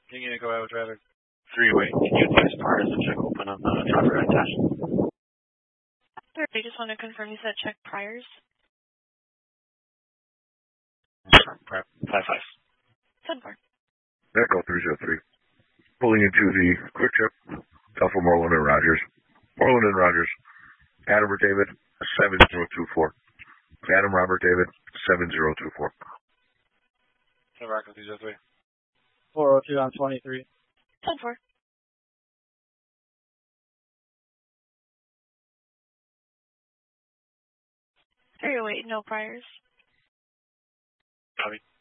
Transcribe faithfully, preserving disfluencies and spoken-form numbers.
You're gonna go out traffic. Three-way. Can you advise part of the check open on the driver attached? Sure, I just want to confirm you said check priors. Five five. Ten four. Echo three zero three. Pulling into the quick trip. Alpha Moreland and Rogers. Moreland and Rogers. Adam or David, seven zero two four. Adam Robert David, seven zero two four. Ten Rockland three zero three. four oh two on twenty-three. Ten four. three oh eight, no priors. Copy.